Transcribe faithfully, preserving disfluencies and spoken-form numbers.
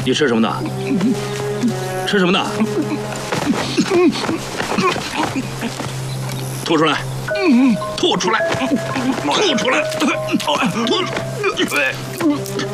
你吃什么的？吃什么的？吐出来！吐出来！吐出来！吐出来！